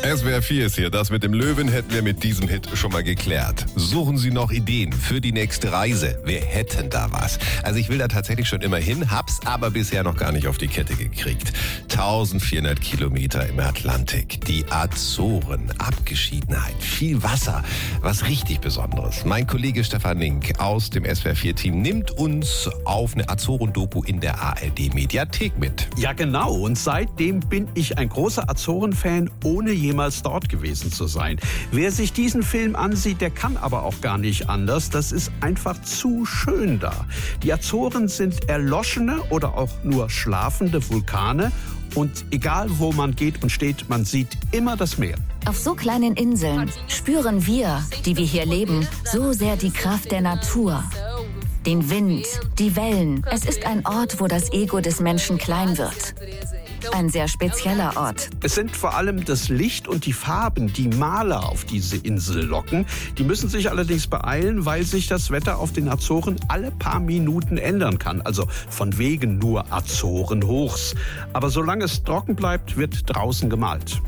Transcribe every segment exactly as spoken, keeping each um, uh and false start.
S W R vier ist hier. Das mit dem Löwen hätten wir mit diesem Hit schon mal geklärt. Suchen Sie noch Ideen für die nächste Reise? Wir hätten da was. Also ich will da tatsächlich schon immer hin, hab's aber bisher noch gar nicht auf die Kette gekriegt. eintausendvierhundert Kilometer im Atlantik. Die Azoren. Abgeschiedenheit. Viel Wasser. Was richtig Besonderes. Mein Kollege Stefan Link aus dem S W R vier Team nimmt uns auf eine Azoren-Doku in der A R D-Mediathek mit. Ja, genau. Und seitdem bin ich ein großer Azoren-Fan, ohne jemals dort gewesen zu sein. Wer sich diesen Film ansieht, der kann aber auch gar nicht anders. Das ist einfach zu schön da. Die Azoren sind erloschene oder auch nur schlafende Vulkane. Und egal, wo man geht und steht, man sieht immer das Meer. Auf so kleinen Inseln spüren wir, die wir hier leben, so sehr die Kraft der Natur. Den Wind, die Wellen. Es ist ein Ort, wo das Ego des Menschen klein wird. Ein sehr spezieller Ort. Es sind vor allem das Licht und die Farben, die Maler auf diese Insel locken. Die müssen sich allerdings beeilen, weil sich das Wetter auf den Azoren alle paar Minuten ändern kann. Also von wegen nur Azorenhochs. Aber solange es trocken bleibt, wird draußen gemalt.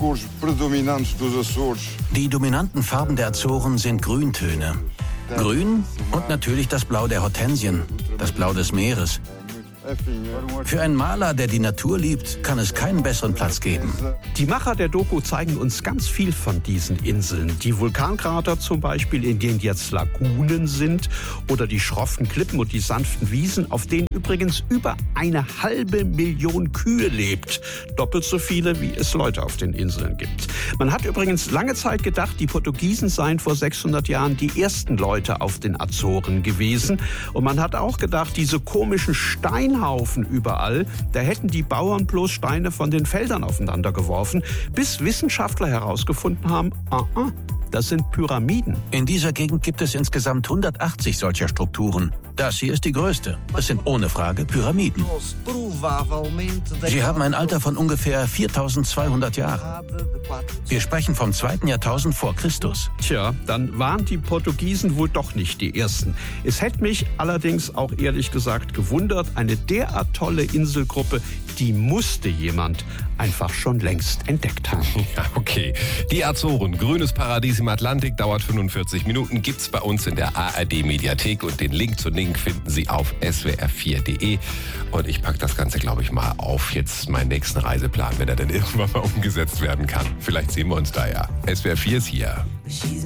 Die dominanten Farben der Azoren sind Grüntöne. Grün und natürlich das Blau der Hortensien, das Blau des Meeres. Für einen Maler, der die Natur liebt, kann es keinen besseren Platz geben. Die Macher der Doku zeigen uns ganz viel von diesen Inseln. Die Vulkankrater zum Beispiel, in denen jetzt Lagunen sind, oder die schroffen Klippen und die sanften Wiesen, auf denen übrigens über eine halbe Million Kühe lebt. Doppelt so viele, wie es Leute auf den Inseln gibt. Man hat übrigens lange Zeit gedacht, die Portugiesen seien vor sechshundert Jahren die ersten Leute auf den Azoren gewesen. Und man hat auch gedacht, diese komischen Steine Haufen überall, da hätten die Bauern bloß Steine von den Feldern aufeinander geworfen, bis Wissenschaftler herausgefunden haben, ah, ah, das sind Pyramiden. In dieser Gegend gibt es insgesamt hundertachtzig solcher Strukturen. Das hier ist die größte. Es sind ohne Frage Pyramiden. Sie haben ein Alter von ungefähr viertausendzweihundert Jahren. Wir sprechen vom zweiten Jahrtausend vor Christus. Tja, dann waren die Portugiesen wohl doch nicht die Ersten. Es hätte mich allerdings auch ehrlich gesagt gewundert, eine derart tolle Inselgruppe, die musste jemand einfach schon längst entdeckt haben. Ja, okay. Die Azoren, grünes Paradies im Atlantik, dauert fünfundvierzig Minuten, gibt's bei uns in der A R D-Mediathek und den Link zu Link finden Sie auf S W R vier Punkt de. Und ich packe das Ganze, glaube ich, mal auf jetzt meinen nächsten Reiseplan, wenn er denn irgendwann mal umgesetzt werden kann. Vielleicht sehen wir uns da ja. S W R vier ist hier.